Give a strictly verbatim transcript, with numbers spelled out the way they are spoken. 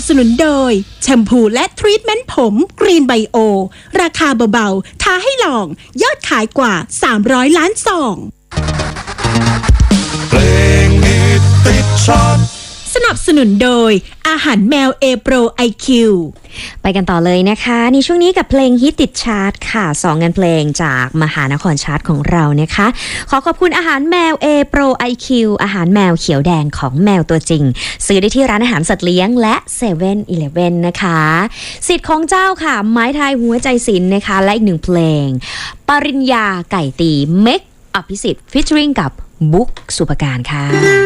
สนุนโดยแชมพูและทรีทเมนต์ผมกรีนไบโอราคาเบาๆท้าให้ลองยอดขายกว่าสามร้อยล้านซองเพลงฮิตติดชาร์ตสนับสนุนโดยอาหารแมวเอโปร ไอ คิวไปกันต่อเลยนะคะในช่วงนี้กับเพลงฮิตติดชาร์ตค่ะสองงานเพลงจากมหานครชาร์ตของเรานะคะขอขอบคุณอาหารแมวเอโปร ไอ คิว อาหารแมวเขียวแดงของแมวตัวจริงซื้อได้ที่ร้านอาหารสัตว์เลี้ยงและเซเว่นอีเลฟเว่นนะคะสิทธิ์ของเจ้าค่ะไม้ทายหัวใจศิลป์นะคะและอีกหนึ่งเพลงปริญญาไก่ตีเมกอภิสิทธิ์ฟิชเชอริงกับบุ๊กสุภการค่ะ